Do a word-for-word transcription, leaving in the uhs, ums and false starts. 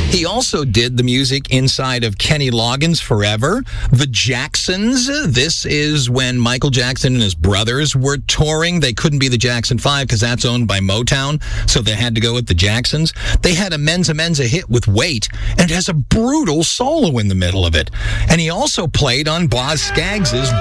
He also did the music inside of Kenny Loggins' Forever, The Jacksons. This is when Michael Jackson and his brothers were touring. They couldn't be the Jackson Five because that's owned by Motown, so they had to go with the Jacksons. They had a Menza Menza hit with Wait, and it has a brutal solo in the middle of it. And he also played on Boz Scaggs'